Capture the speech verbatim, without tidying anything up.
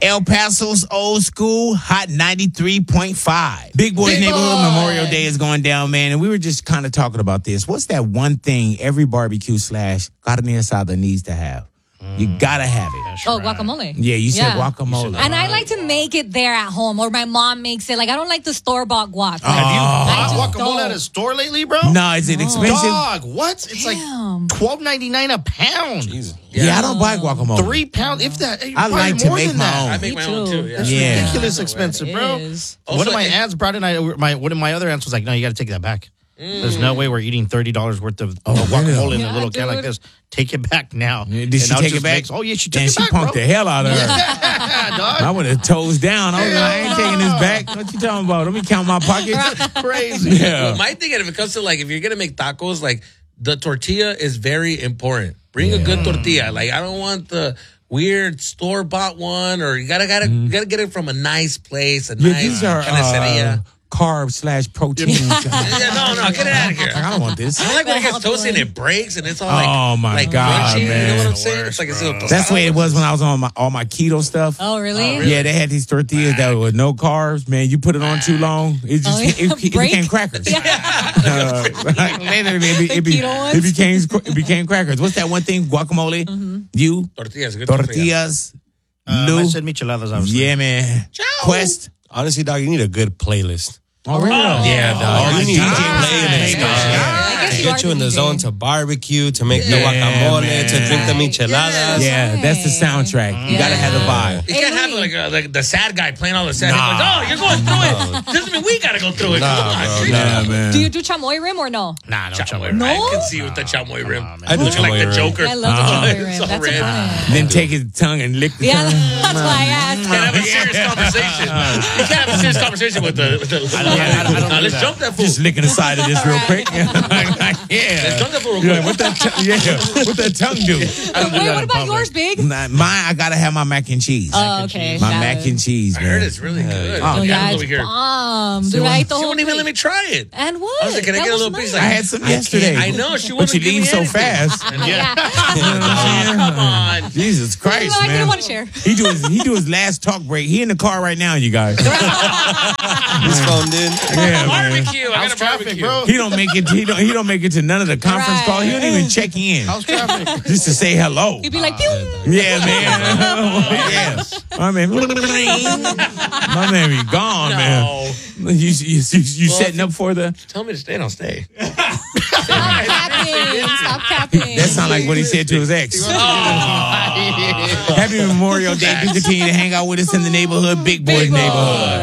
El Paso's old school, Hot ninety-three point five. Big Boys Big Neighborhood Boy. Memorial Day is going down, man. And we were just kind of talking about this. What's that one thing every barbecue slash carne asada needs to have? You gotta have it. That's Oh, right. guacamole. Yeah, you said Yeah. guacamole. And I like to make it there at home, or my mom makes it. Like, I don't like the store-bought guac. Have you I bought just guacamole don't. at a store lately, bro? No, is it expensive? Dog, what? It's Damn. like twelve ninety-nine a pound. Yeah, I don't buy guacamole. Three pounds, if that. I probably like to more make than my that. own. I make Me my own too. too. Yeah. That's Yeah. ridiculous expensive, It bro. is. One Also, of my it- aunts brought in. I, my one of my other aunts was like, "No, you got to take that back. There's no way we're eating thirty dollars worth of, of guacamole really? in a Yeah, little can like dude. this. Take it back now." Yeah, Did And she now take just it back? makes- oh yeah, she took and it she back, punked bro. the hell out of her. Yeah, dog. I would have toes down. I was like, I ain't taking this back. What you talking about? Let me count my pockets. Crazy. Yeah. Well, my thing, if it comes to like, if you're gonna make tacos, like the tortilla is very important. Bring a good tortilla. Like, I don't want the weird store bought one, or you gotta gotta you gotta get it from a nice place, a Yeah, nice these are carniceria. uh, carb slash protein. Yeah, no, no, get it out of here. I don't want this. I like when it gets healthy toasty and one. it breaks and it's all like, Oh, my like God, crunchy. You know man. what I'm saying? It's like it's a little That's the way it was when I was on my all my keto stuff. Oh, really? Yeah, they had these tortillas that were no carbs. Man, you put it on too long, it just Oh, yeah. it, it, it Break? became crackers. Uh, like, literally, it, be- it, be- The keto ones? it became it became crackers. What's that one thing? Guacamole. Mm-hmm. You tortillas. Good tortilla. tortillas. Um, Lou. I said micheladas, obviously. Yeah, man. Quest. Honestly, dog, you need a good playlist. Oh, really? Yeah, dog. Oh, you need D J a playlist, playlist, dog. dog. I guess To you are get you in the the D J. zone to barbecue, to make the Yeah, guacamole, man. to drink the micheladas. Yeah, that's the soundtrack. You gotta have the vibe. You can't have Hey, like, uh, like the sad guy playing all the sad. Nah. Like, oh, you're going through it. Doesn't mean we gotta go through it. Nah, Come on, bro, treat nah. it. man. Do you do chamoy rim or no? Nah, no, Chamoy chamoy. rim. I No? can see you with the chamoy rim. I do Looking like chamoy the rim. Joker. I love Uh-huh. the chamoy rim. It's all That's red. a fun. Then take his tongue and lick the Yeah, tongue. that's why I asked. Can't have a serious conversation. You can't have a serious conversation with the. With the I don't- I don't Nah, do let's that. jump that fool. Just licking the side of this real quick. yeah. Let's jump that fool real Yeah, quick. what that t- yeah, what that tongue do? I don't do Wait, that what in about public. yours, Big? Nah, mine, I gotta have my mac and cheese. Oh, okay. my Got mac it. and cheese, I man. heard it's really good. Oh, Oh, yeah, yeah, over it's here. bomb. Dude, I ate the She whole wouldn't even thing. let me try it. And what? I was like, can I That get a was little piece? nice. I had some yesterday. I know she But wouldn't you give me leave so anything. fast. Yeah. Come on. Jesus Christ, No, I man. didn't want to share. He do his he do his last talk break. He in the car right now, you guys. He's phoned in. Yeah, man. Barbecue. I How's got a traffic, barbecue. bro? He don't make it. He don't. He don't make it to none of the conference Right. calls. He don't even check in How's traffic? just to say hello. He'd be like, pew. Yeah, man. yeah, my man. My man be gone, man. No. You you you, you setting up for the? Tell me to stay, I'll stay. Stop capping. Stop capping. That sound like what he said to his ex. Happy Memorial Day. Do continue to hang out with us in the neighborhood, Big Boys Big Boy. neighborhood.